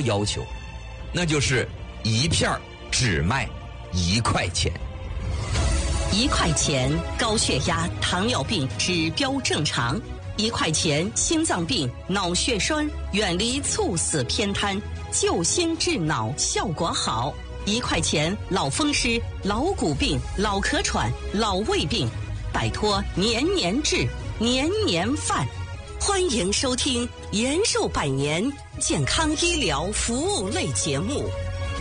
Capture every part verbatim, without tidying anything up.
要求，那就是一片只卖一块钱。 一块钱高血压、糖尿病指标正常；一块钱心脏病、脑血栓远离猝死偏瘫，救心治脑效果好；一块钱老风湿、老骨病、老咳喘、老胃病，摆脱年年治、年年犯。欢迎收听延寿百年健康医疗服务类节目。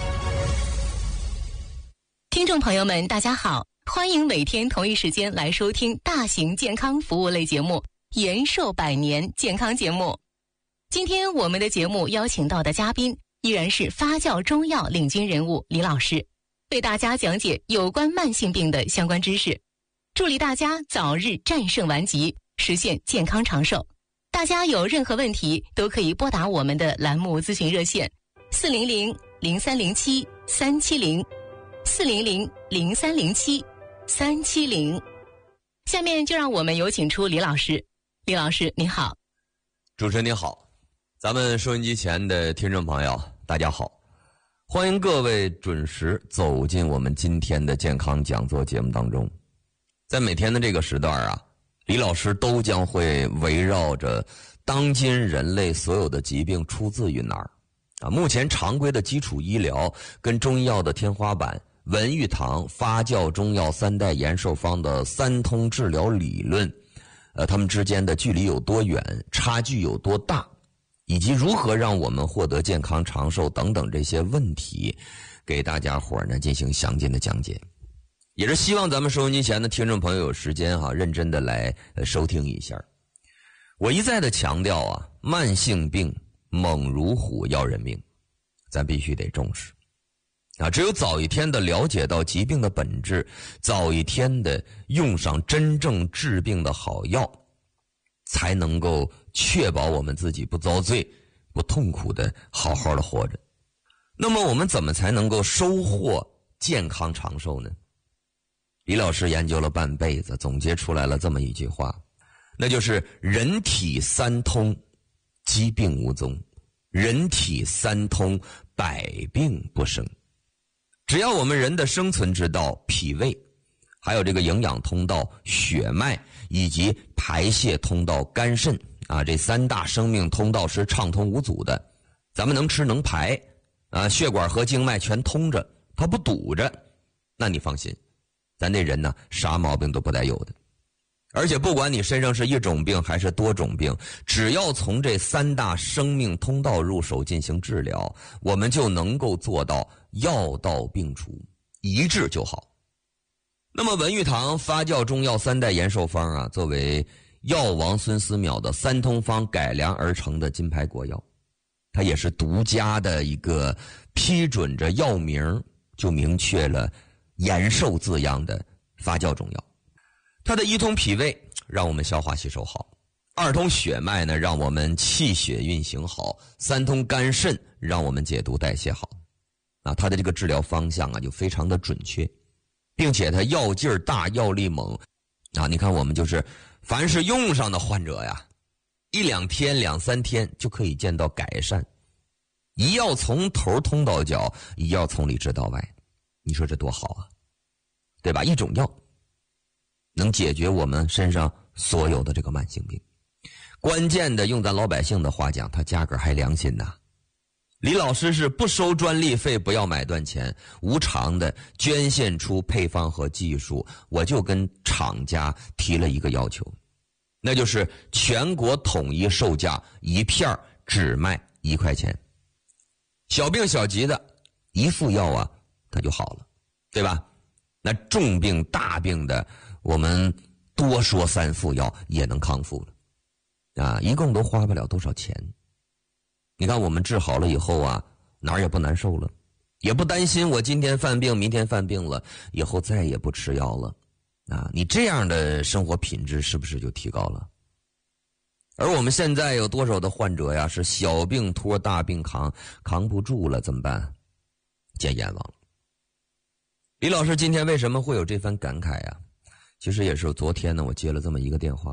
听众朋友们，大家好，欢迎每天同一时间来收听大型健康服务类节目延寿百年健康节目。今天我们的节目邀请到的嘉宾依然是发酵中药领军人物李老师，为大家讲解有关慢性病的相关知识，助力大家早日战胜顽疾，实现健康长寿。大家有任何问题都可以拨打我们的栏目咨询热线四零零零三零七三七零四零零零三零七三七零。下面就让我们有请出李老师。李老师您好。 主持人您好，咱们收音机前的听众朋友大家好，欢迎各位准时走进我们今天的健康讲座节目当中。在每天的这个时段啊，李老师都将会围绕着当今人类所有的疾病出自于哪儿啊？目前常规的基础医疗跟中医药的天花板文玉堂发酵中药三代延寿方的三通治疗理论，呃，它们之间的距离有多远，差距有多大，以及如何让我们获得健康长寿等等这些问题，给大家伙呢进行详尽的讲解。也是希望咱们收音机前的听众朋友有时间哈、啊，认真的来、呃、收听一下。我一再的强调啊，慢性病猛如虎要人命，咱必须得重视。啊，只有早一天的了解到疾病的本质，早一天的用上真正治病的好药，才能够确保我们自己不遭罪、不痛苦的好好的活着。那么我们怎么才能够收获健康长寿呢？李老师研究了半辈子，总结出来了这么一句话，那就是人体三通，疾病无踪；人体三通，百病不生。只要我们人的生存之道脾胃，还有这个营养通道血脉，以及排泄通道肝肾啊，这三大生命通道是畅通无阻的，咱们能吃能排啊，血管和经脉全通着，它不堵着，那你放心，咱这人呢啥毛病都不带有的。而且不管你身上是一种病还是多种病，只要从这三大生命通道入手进行治疗，我们就能够做到药到病除，一治就好。那么文玉堂发酵中药三代延寿方啊，作为药王孙思邈的三通方改良而成的金牌国药，它也是独家的一个批准着药名就明确了延寿字样的发酵中药。它的一通脾胃让我们消化吸收好，二通血脉呢让我们气血运行好，三通肝肾让我们解毒代谢好。啊，它的这个治疗方向啊就非常的准确，并且它药劲儿大，药力猛。啊，你看我们就是凡是用上的患者呀，一两天两三天就可以见到改善，一药从头通到脚，一药从里治到外，你说这多好啊，对吧？一种药能解决我们身上所有的这个慢性病，关键的用咱老百姓的话讲，它价格还良心呐。李老师是不收专利费，不要买断钱，无偿的捐献出配方和技术。我就跟厂家提了一个要求，那就是全国统一售价，一片只卖一块钱。小病小疾的一副药啊，它就好了，对吧？那重病大病的，我们多说三副药也能康复了，啊，一共都花不了多少钱。你看我们治好了以后啊，哪儿也不难受了，也不担心我今天犯病明天犯病了，以后再也不吃药了，啊，你这样的生活品质是不是就提高了？而我们现在有多少的患者呀，是小病拖大病扛，扛不住了怎么办？见阎王了。李老师今天为什么会有这番感慨啊？其实也是昨天呢，我接了这么一个电话，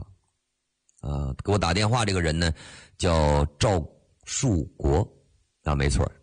啊、呃，给我打电话这个人呢叫赵树国，啊，没错，